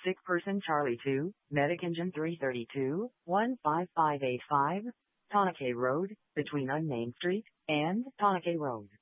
sick person Charlie 2, medic engine 332, 15585, Tonakay Road, between Unnamed Street and Tonakay Road.